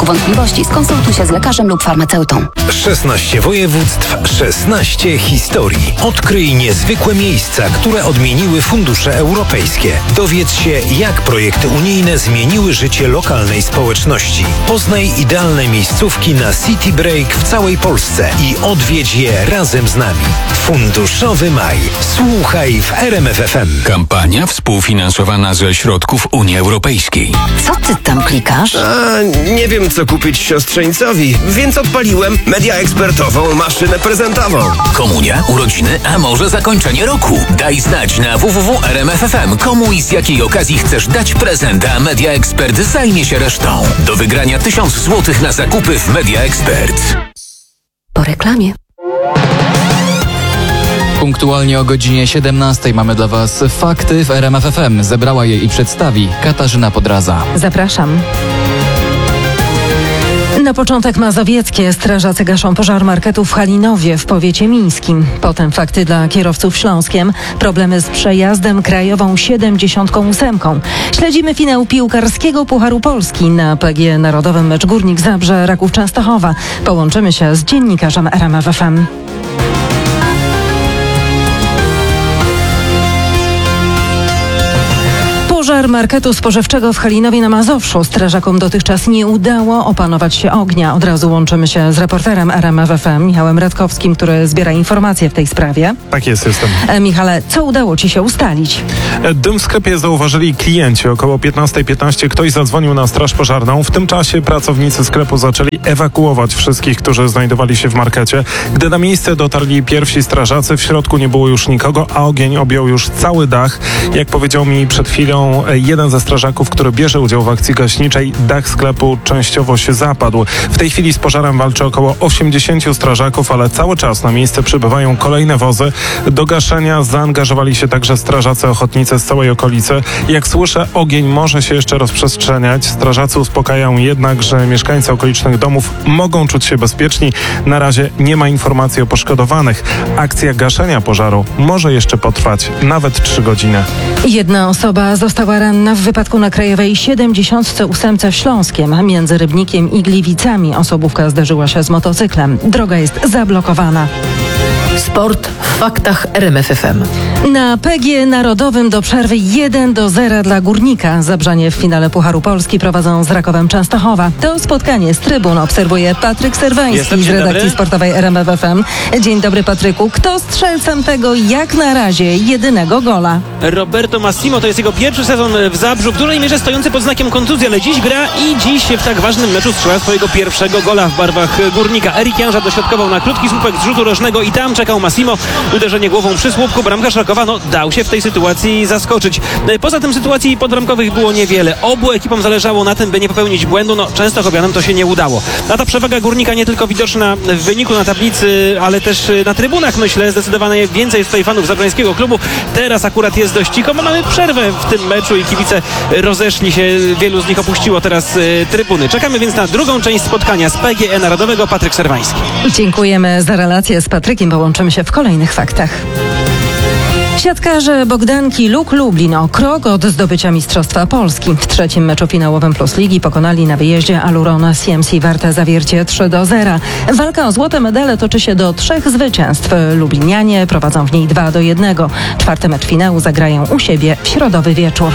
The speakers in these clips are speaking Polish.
przypadku wątpliwości skonsultuj się z lekarzem lub farmaceutą. 16 województw, 16 historii. Odkryj niezwykłe miejsca, które odmieniły fundusze europejskie. Dowiedz się, jak projekty unijne zmieniły życie lokalnej społeczności. Poznaj idealne miejscówki na City Break w całej Polsce i odwiedź je razem z nami. Funduszowy Maj. Słuchaj w RMF FM. Kampania współfinansowana ze środków Unii Europejskiej. Co ty tam klikasz? Nie wiem, co kupić siostrzeńcowi, więc odpaliłem media ekspertową maszynę prezentową. Komunia, urodziny, a może zakończenie roku? Daj znać na www.rmf.fm, komu i z jakiej okazji chcesz dać prezent, a Media Expert zajmie się resztą. Do wygrania 1000 zł na zakupy w Media Expert. Po reklamie. Punktualnie o godzinie 17 mamy dla Was fakty w RMF FM. Zebrała je i przedstawi Katarzyna Podraza. Zapraszam. Na początek mazowieckie. Strażacy gaszą pożar marketu w Halinowie w powiecie mińskim. Potem fakty dla kierowców śląskiem. Problemy z przejazdem krajową 78. Śledzimy finał piłkarskiego Pucharu Polski. Na PG Narodowym mecz Górnik Zabrze Raków Częstochowa. Połączymy się z dziennikarzem RMF FM. Pożar marketu spożywczego w Halinowie na Mazowszu. Strażakom dotychczas nie udało opanować się ognia. Od razu łączymy się z reporterem RMF FM, Michałem Radkowskim, który zbiera informacje w tej sprawie. Tak jest, jestem. Michale, co udało Ci się ustalić? Dym w sklepie zauważyli klienci. Około 15:15 ktoś zadzwonił na straż pożarną. W tym czasie pracownicy sklepu zaczęli ewakuować wszystkich, którzy znajdowali się w markecie. Gdy na miejsce dotarli pierwsi strażacy, w środku nie było już nikogo, a ogień objął już cały dach. Jak powiedział mi przed chwilą jeden ze strażaków, który bierze udział w akcji gaśniczej, dach sklepu częściowo się zapadł. W tej chwili z pożarem walczy około 80 strażaków, ale cały czas na miejsce przybywają kolejne wozy. Do gaszenia zaangażowali się także strażacy ochotnicy z całej okolicy. Jak słyszę, ogień może się jeszcze rozprzestrzeniać. Strażacy uspokajają jednak, że mieszkańcy okolicznych domów mogą czuć się bezpieczni. Na razie nie ma informacji o poszkodowanych. Akcja gaszenia pożaru może jeszcze potrwać nawet 3 godziny. Jedna osoba została ranna w wypadku na Krajowej 78 w Śląskiem. Między Rybnikiem i Gliwicami osobówka zderzyła się z motocyklem. Droga jest zablokowana. Sport w faktach RMF FM. Na PG Narodowym do przerwy 1-0 dla Górnika. Zabrzanie w finale Pucharu Polski prowadzą z Rakowem Częstochowa. To spotkanie z trybun obserwuje Patryk Serwański z redakcji sportowej RMF FM. Dzień dobry, Patryku. Kto strzelcem tego jak na razie jedynego gola? Roberto Massimo, to jest jego pierwszy sezon w Zabrzu, w dużej mierze stojący pod znakiem kontuzji, ale dziś gra i dziś w tak ważnym meczu strzela swojego pierwszego gola w barwach Górnika. Erik Janża dośrodkował na krótki słupek z rzutu rożnego i tam czekał Massimo. Uderzenie głową przy słupku. Bramkarz Rakowa dał się w tej sytuacji zaskoczyć. Poza tym sytuacji podbramkowych było niewiele. Obu ekipom zależało na tym, by nie popełnić błędu. Częstochowianom to się nie udało. A ta przewaga Górnika nie tylko widoczna w wyniku na tablicy, ale też na trybunach, myślę, zdecydowanie więcej jest tutaj fanów zabrzeńskiego klubu. Teraz akurat jest dość cicho, bo mamy przerwę w tym meczu i kibice rozeszli się. Wielu z nich opuściło teraz trybuny. Czekamy więc na drugą część spotkania z PGE Narodowego. Patryk Serwański. Dziękujemy za relację z Patrykiem. Połączymy się w kolejnych faktach. Siatkarze Bogdanki Luk Lublin o krok od zdobycia Mistrzostwa Polski. W trzecim meczu finałowym Plus Ligi pokonali na wyjeździe Aluron CMC Warte Zawiercie 3-0. Walka o złote medale toczy się do 3 zwycięstw. Lublinianie prowadzą w niej 2-1. Czwarty mecz finału zagrają u siebie w środowy wieczór.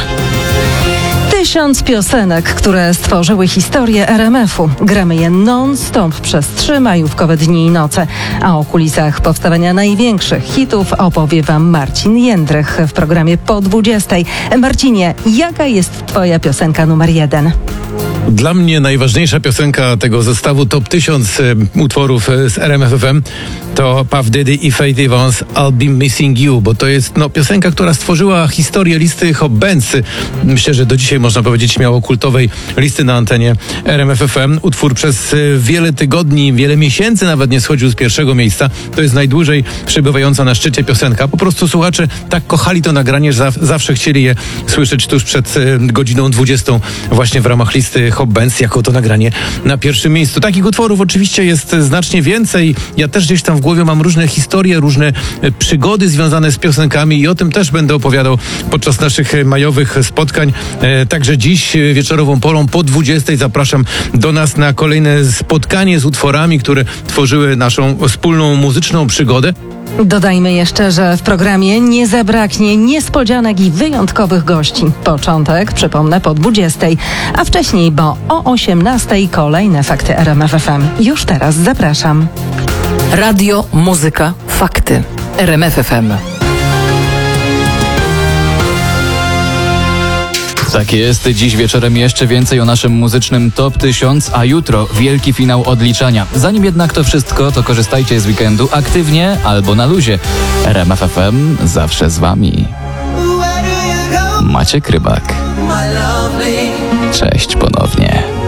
1000 piosenek, które stworzyły historię RMF-u. Gramy je non-stop przez 3 majówkowe dni i noce. A o kulisach powstawania największych hitów opowie Wam Marcin Jędrych w programie po 20. Marcinie, jaka jest Twoja piosenka numer 1? Dla mnie najważniejsza piosenka tego zestawu Top 1000 utworów z RMF FM to Puff Daddy i Faith Evans I'll Be Missing You, bo to jest piosenka, która stworzyła historię listy Hot Bands. Myślę, że do dzisiaj można powiedzieć śmiało kultowej listy na antenie RMF FM. Utwór przez wiele tygodni, wiele miesięcy nawet nie schodził z pierwszego miejsca. To jest najdłużej przebywająca na szczycie piosenka. Po prostu słuchacze tak kochali to nagranie, że zawsze chcieli je słyszeć tuż przed godziną 20 właśnie w ramach listy Hop Bands jako to nagranie na pierwszym miejscu. Takich utworów oczywiście jest znacznie więcej. Ja też gdzieś tam w głowie mam różne historie, różne przygody związane z piosenkami i o tym też będę opowiadał podczas naszych majowych spotkań. Także dziś wieczorową porą po 20 zapraszam do nas na kolejne spotkanie z utworami, które tworzyły naszą wspólną muzyczną przygodę. Dodajmy jeszcze, że w programie nie zabraknie niespodzianek i wyjątkowych gości. Początek, przypomnę, po 20, a wcześniej, bo o 18 kolejne Fakty RMF FM. Już teraz zapraszam. Radio, muzyka, fakty. RMF FM. Tak jest, dziś wieczorem jeszcze więcej o naszym muzycznym Top 1000, a jutro wielki finał odliczania. Zanim jednak to wszystko, to korzystajcie z weekendu aktywnie albo na luzie. RMF FM zawsze z wami. Maciek Rybak. Cześć ponownie.